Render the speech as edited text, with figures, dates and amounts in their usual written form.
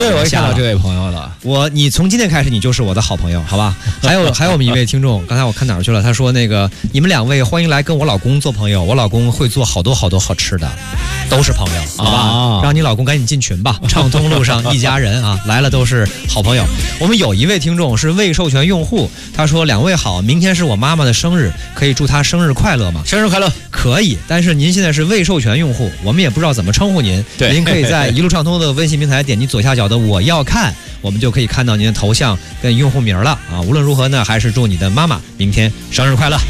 对，我也看到这位朋友了。 你从今天开始你就是我的好朋友，好吧？还有我们一位听众，刚才我看哪儿去了？他说那个你们2位欢迎来跟我老公做朋友，我老公会做好多好多好吃的，都是朋友，好吧？让你老公赶紧进群吧，畅通路上一家人啊，来了都是好朋友。我们有一位听众是未授权用户，他说2位好，明天是我妈妈的生日，可以祝她生日快乐吗？ 生日快乐， 可以，但是您现在是未授权用户，我们也不知道怎么称呼您。 对， 您可以在一路畅通的微信平台点击左下角的我要看，我们就可以看到您的头像跟用户名了啊。无论如何呢，还是祝你的妈妈明天生日快乐。